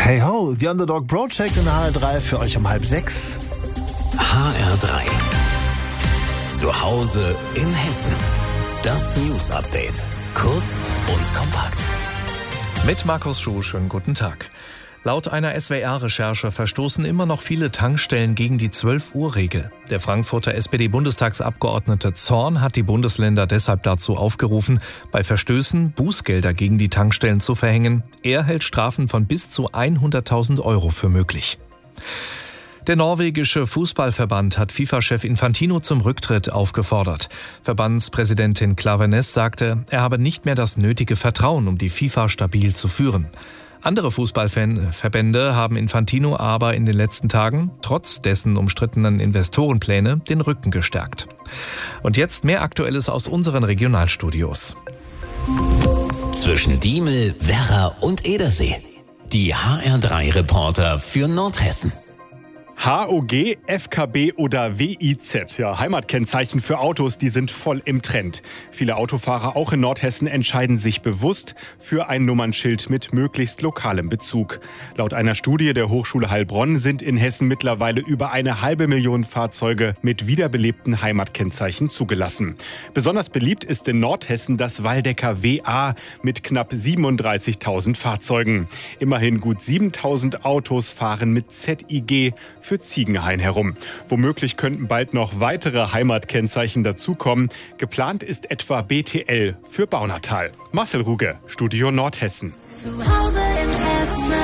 Hey ho, The Underdog Project in der HR3 für euch um 5:30. HR3. Zu Hause in Hessen. Das News Update. Kurz und kompakt. Mit Markus Schuh, schönen guten Tag. Laut einer SWR-Recherche verstoßen immer noch viele Tankstellen gegen die 12-Uhr-Regel. Der Frankfurter SPD-Bundestagsabgeordnete Zorn hat die Bundesländer deshalb dazu aufgerufen, bei Verstößen Bußgelder gegen die Tankstellen zu verhängen. Er hält Strafen von bis zu 100.000 Euro für möglich. Der norwegische Fußballverband hat FIFA-Chef Infantino zum Rücktritt aufgefordert. Verbandspräsidentin Klaveness sagte, er habe nicht mehr das nötige Vertrauen, um die FIFA stabil zu führen. Andere Fußballverbände haben Infantino aber in den letzten Tagen, trotz dessen umstrittenen Investorenpläne, den Rücken gestärkt. Und jetzt mehr Aktuelles aus unseren Regionalstudios. Zwischen Diemel, Werra und Edersee. Die HR3-Reporter für Nordhessen. HOG, FKB oder WIZ, ja, Heimatkennzeichen für Autos, die sind voll im Trend. Viele Autofahrer auch in Nordhessen entscheiden sich bewusst für ein Nummernschild mit möglichst lokalem Bezug. Laut einer Studie der Hochschule Heilbronn sind in Hessen mittlerweile über 500.000 Fahrzeuge mit wiederbelebten Heimatkennzeichen zugelassen. Besonders beliebt ist in Nordhessen das Waldecker WA mit knapp 37.000 Fahrzeugen. Immerhin gut 7.000 Autos fahren mit ZIG für Ziegenhain herum. Womöglich könnten bald noch weitere Heimatkennzeichen dazukommen. Geplant ist etwa BTL für Baunatal. Marcel Ruge, Studio Nordhessen. Zu Hause in Hessen.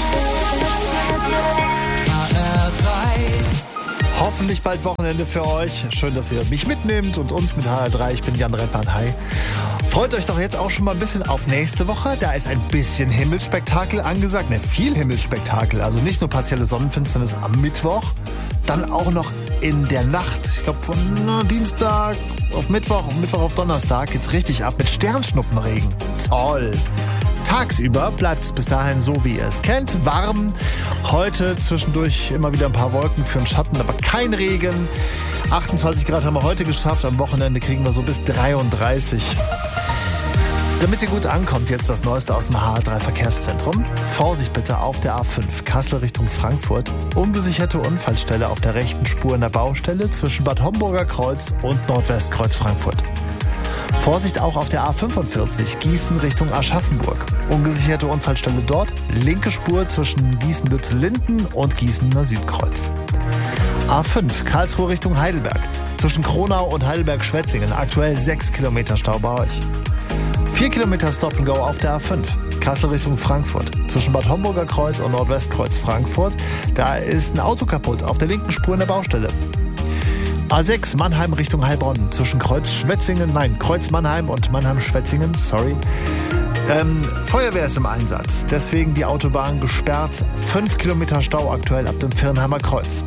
HR3. Hoffentlich bald Wochenende für euch. Schön, dass ihr mich mitnehmt und uns mit HR3. Ich bin Jan Reppan. Hi. Freut euch doch jetzt auch schon mal ein bisschen auf nächste Woche. Da ist ein bisschen Himmelsspektakel angesagt. Viel Himmelsspektakel. Also nicht nur partielle Sonnenfinsternis am Mittwoch, dann auch noch in der Nacht. Ich glaube von Dienstag auf Mittwoch und Mittwoch auf Donnerstag geht's richtig ab mit Sternschnuppenregen. Toll. Tagsüber bleibt es bis dahin so, wie ihr es kennt. Warm. Heute zwischendurch immer wieder ein paar Wolken für den Schatten, aber kein Regen. 28 Grad haben wir heute geschafft. Am Wochenende kriegen wir so bis 33. Damit ihr gut ankommt, jetzt das Neueste aus dem HR3 Verkehrszentrum. Vorsicht bitte auf der A5 Kassel Richtung Frankfurt. Ungesicherte Unfallstelle auf der rechten Spur in der Baustelle zwischen Bad Homburger Kreuz und Nordwestkreuz Frankfurt. Vorsicht auch auf der A45 Gießen Richtung Aschaffenburg. Ungesicherte Unfallstelle dort. Linke Spur zwischen Gießen-Lützellinden und Gießener Südkreuz. A5 Karlsruhe Richtung Heidelberg. Zwischen Kronau und Heidelberg-Schwetzingen. Aktuell 6 Kilometer Stau bei euch. 4 Kilometer Stop-and-Go auf der A5. Kassel Richtung Frankfurt. Zwischen Bad Homburger Kreuz und Nordwestkreuz Frankfurt. Da ist ein Auto kaputt auf der linken Spur in der Baustelle. A6 Mannheim Richtung Heilbronn. Zwischen Kreuz Mannheim und Mannheim-Schwetzingen. Feuerwehr ist im Einsatz. Deswegen die Autobahn gesperrt. 5 Kilometer Stau aktuell ab dem Viernheimer Kreuz.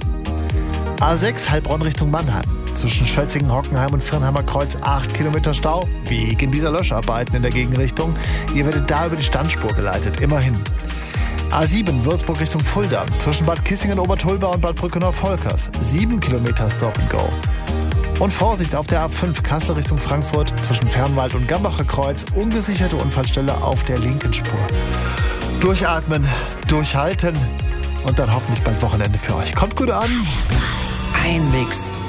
A6 Heilbronn Richtung Mannheim. Zwischen Schwetzingen, Hockenheim und Viernheimer Kreuz 8 Kilometer Stau. Wegen dieser Löscharbeiten in der Gegenrichtung. Ihr werdet da über die Standspur geleitet. Immerhin. A7 Würzburg Richtung Fulda. Zwischen Bad Kissingen-Obertulba und Bad Brückenau-Volkers. 7 Kilometer Stop and Go. Und Vorsicht auf der A5 Kassel Richtung Frankfurt. Zwischen Fernwald und Gambacher Kreuz. Ungesicherte Unfallstelle auf der linken Spur. Durchatmen, durchhalten und dann hoffentlich bald Wochenende für euch. Kommt gut an. Ein Mix